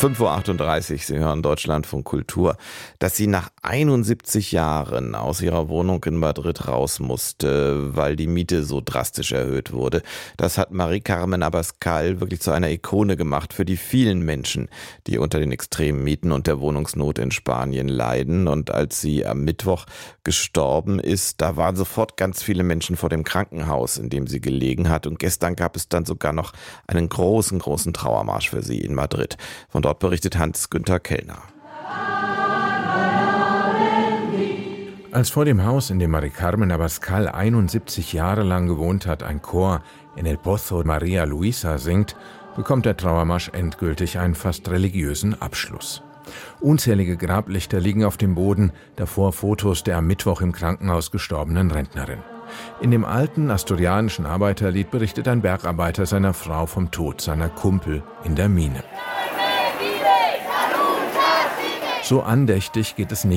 5:38 Uhr, Sie hören Deutschlandfunk Kultur. Dass sie nach 71 Jahren aus ihrer Wohnung in Madrid raus musste, weil die Miete so drastisch erhöht wurde, das hat Mari Carmen Abascal wirklich zu einer Ikone gemacht für die vielen Menschen, die unter den extremen Mieten und der Wohnungsnot in Spanien leiden. Und als sie am Mittwoch gestorben ist, da waren sofort ganz viele Menschen vor dem Krankenhaus, in dem sie gelegen hat. Und gestern gab es dann sogar noch einen großen Trauermarsch für sie in Madrid. Von dort berichtet Hans-Günther Kellner. Als vor dem Haus, in dem Mari Carmen Abascal 71 Jahre lang gewohnt hat, ein Chor in El Pozo Maria Luisa singt, bekommt der Trauermarsch endgültig einen fast religiösen Abschluss. Unzählige Grablichter liegen auf dem Boden, davor Fotos der am Mittwoch im Krankenhaus gestorbenen Rentnerin. In dem alten asturianischen Arbeiterlied berichtet ein Bergarbeiter seiner Frau vom Tod seiner Kumpel in der Mine. So andächtig geht es nicht